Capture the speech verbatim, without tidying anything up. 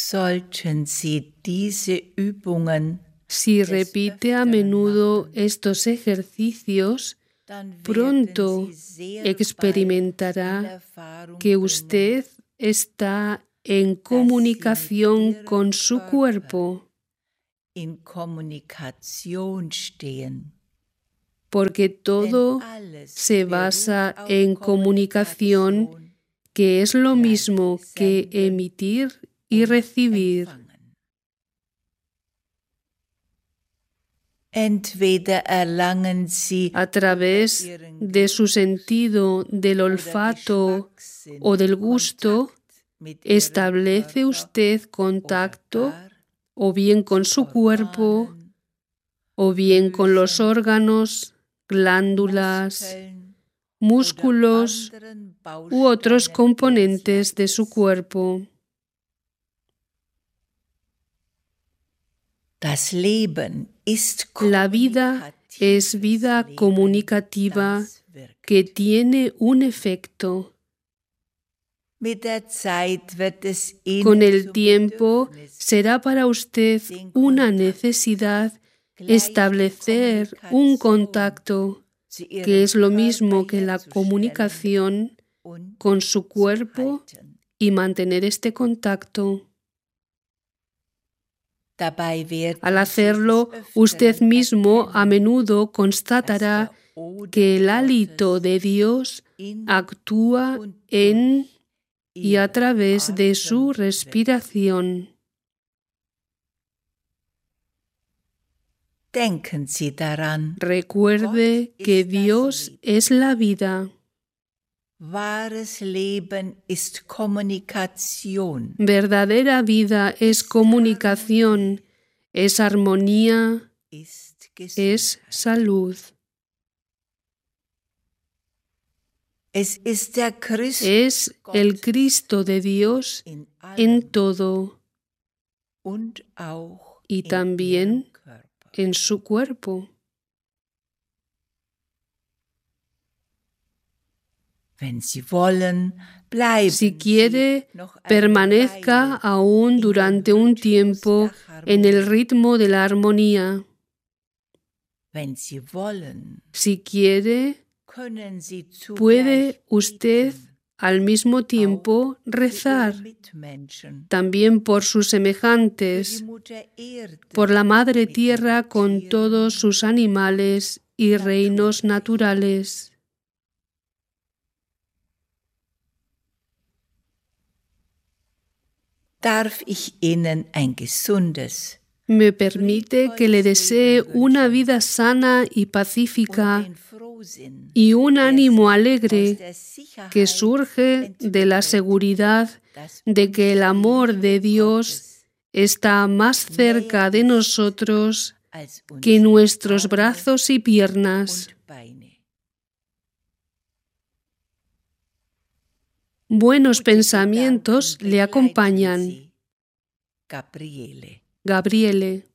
sollten Sie diese Übungen Si repite a menudo estos ejercicios, pronto experimentará que usted está en comunicación con su cuerpo, in Kommunikation stehen. porque todo se basa en comunicación, que es lo mismo que emitir y recibir. Entweder erlangen Sie A través de su sentido del olfato o del gusto, establece usted contacto o bien con su cuerpo, o bien con los órganos, glándulas, músculos u otros componentes de su cuerpo. La vida es vida comunicativa que tiene un efecto. Con el tiempo será para usted una necesidad establecer un contacto, que es lo mismo que la comunicación con su cuerpo, y mantener este contacto. Al hacerlo, usted mismo a menudo constatará que el hálito de Dios actúa en y a través de su respiración. Recuerde que Dios es la vida. Verdadera vida es comunicación, es armonía, es salud. Es el Cristo de Dios en todo y también en su cuerpo. Si quiere, permanezca aún durante un tiempo en el ritmo de la armonía. Si quiere, puede usted al mismo tiempo rezar también por sus semejantes, por la Madre Tierra con todos sus animales y reinos naturales. Darf ich Ihnen ein gesundes, ¿Me permite que le desee una vida sana y pacífica y un ánimo alegre que surge de la seguridad de que el amor de Dios está más cerca de nosotros que nuestros brazos y piernas? Buenos pensamientos le acompañan. Gabriele. Gabriele.